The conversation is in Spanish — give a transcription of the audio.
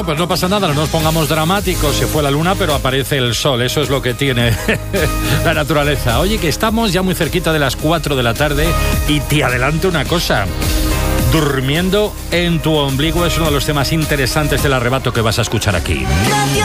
Bueno, pues no pasa nada, no nos pongamos dramáticos. Se fue la luna, pero aparece el sol. Eso es lo que tiene la naturaleza. Oye, que estamos ya muy cerquita de las 4 de la tarde y te adelanto una cosa. Durmiendo en tu ombligo es uno de los temas interesantes del arrebato que vas a escuchar aquí.